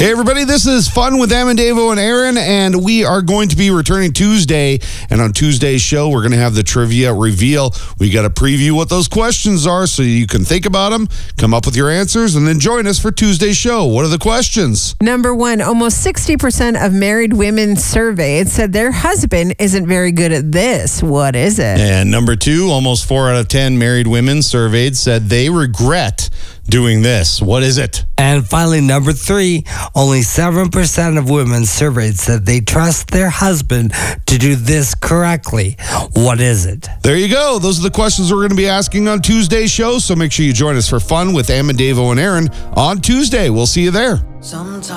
Hey, everybody, this is Fun with Amendevo and Aaron, and we are going to be returning Tuesday. And on Tuesday's show, we're going to have the trivia reveal. We got to preview what those questions are so you can think about them, come up with your answers, and then join us for Tuesday's show. What are the questions? Number one, almost 60% of married women surveyed said their husband isn't very good at this. What is it? And number two, almost 4 out of 10 married women surveyed said they regret doing this. What is it? And finally, number three, only 7% of women surveyed said they trust their husband to do this correctly. What is it? There you go. Those are the questions we're going to be asking on Tuesday's show. So make sure you join us for Fun with Amendevo and Aaron on Tuesday. We'll see you there.